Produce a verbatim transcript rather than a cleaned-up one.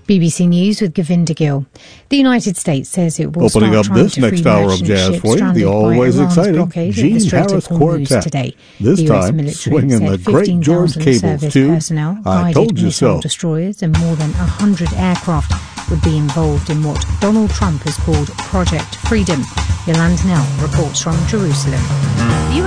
B B C News with Govinda Gill. The United States says it will Opening start up trying this to next free hour of merchant jazz ships for you, the stranded by always Iran's exciting blockade of the Gene Strait of Harris Hormuz Quartet. today. This the U S time, military swinging said the great George fifteen thousand Cable's service tune, personnel, I guided Told You missile So. destroyers and more than one hundred aircraft would be involved in what Donald Trump has called Project Freedom. Yolanda Nell reports from Jerusalem.